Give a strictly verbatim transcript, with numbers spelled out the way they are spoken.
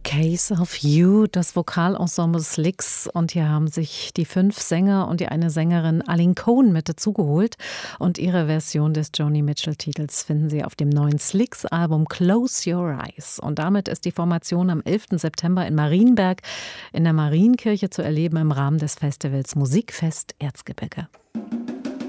Case of You, das Vokalensemble Slicks. Und hier haben sich die fünf Sänger und die eine Sängerin Aline Cohen mit dazugeholt. Und ihre Version des Joni Mitchell-Titels finden Sie auf dem neuen Slicks-Album Close Your Eyes. Und damit ist die Formation am elften September in Marienberg in der Marienkirche zu erleben im Rahmen des Festivals Musikfest Erzgebirge.